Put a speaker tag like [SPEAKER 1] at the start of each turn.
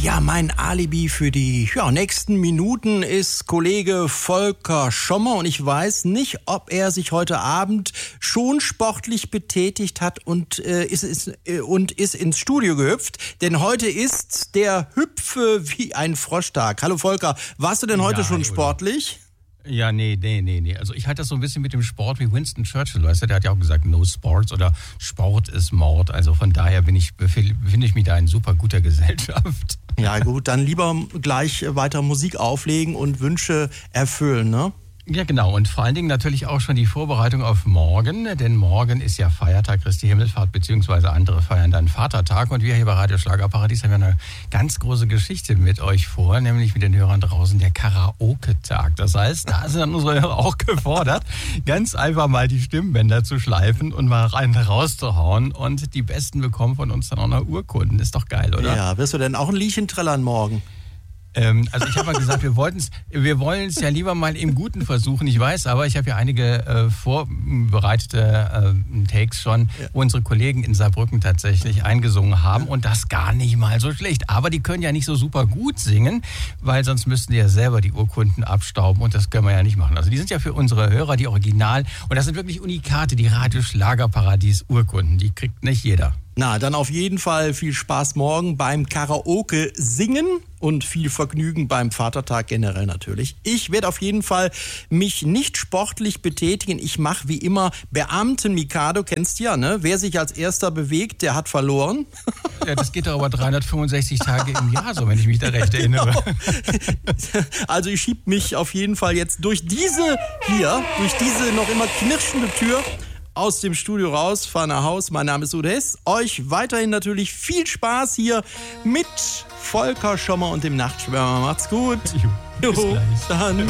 [SPEAKER 1] Ja, mein Alibi für die nächsten Minuten ist Kollege Volker Schommer und ich weiß nicht, ob er sich heute Abend schon sportlich betätigt hat und ist ins Studio gehüpft, denn heute ist der Hüpfe wie ein Froschtag. Hallo Volker, warst du denn heute schon sportlich?
[SPEAKER 2] Ja, nee. Also ich halte das so ein bisschen mit dem Sport wie Winston Churchill, weißt du, der hat ja auch gesagt, no sports oder Sport ist Mord. Also von daher befinde ich mich da in super guter Gesellschaft.
[SPEAKER 1] Ja gut, dann lieber gleich weiter Musik auflegen und Wünsche erfüllen, ne?
[SPEAKER 2] Ja, genau. Und vor allen Dingen natürlich auch schon die Vorbereitung auf morgen, denn morgen ist ja Feiertag, Christi Himmelfahrt, beziehungsweise andere feiern dann Vatertag. Und wir hier bei Radio Schlagerparadies haben ja eine ganz große Geschichte mit euch vor, nämlich mit den Hörern draußen, der Karaoke-Tag. Das heißt, da sind dann unsere Hörer auch gefordert, ganz einfach mal die Stimmbänder zu schleifen und mal rein rauszuhauen. Und die Besten bekommen von uns dann auch noch Urkunden. Ist doch geil, oder?
[SPEAKER 1] Ja, wirst du denn auch ein Liedchen trällern morgen?
[SPEAKER 2] Also ich habe mal gesagt, wir wollen es ja lieber mal im Guten versuchen. Ich weiß aber, ich habe ja einige vorbereitete Takes schon, wo unsere Kollegen in Saarbrücken tatsächlich eingesungen haben und das gar nicht mal so schlecht. Aber die können ja nicht so super gut singen, weil sonst müssten die ja selber die Urkunden abstauben und das können wir ja nicht machen. Also die sind ja für unsere Hörer die Original und das sind wirklich Unikate, die Radio Schlagerparadies Urkunden. Die kriegt nicht jeder.
[SPEAKER 1] Na, dann auf jeden Fall viel Spaß morgen beim Karaoke singen und viel Vergnügen beim Vatertag generell natürlich. Ich werde auf jeden Fall mich nicht sportlich betätigen. Ich mache wie immer Beamten-Mikado, kennst du ja, ne? Wer sich als erster bewegt, der hat verloren.
[SPEAKER 2] Ja, das geht doch aber 365 Tage im Jahr so, wenn ich mich da recht erinnere.
[SPEAKER 1] Also ich schieb mich auf jeden Fall jetzt durch diese noch immer knirschende Tür aus dem Studio raus, fahre nach Haus. Mein Name ist Udo Hess. Euch weiterhin natürlich viel Spaß hier mit Volker Schommer und dem Nachtschwärmer. Macht's gut.
[SPEAKER 2] Bis gleich.
[SPEAKER 1] Dann.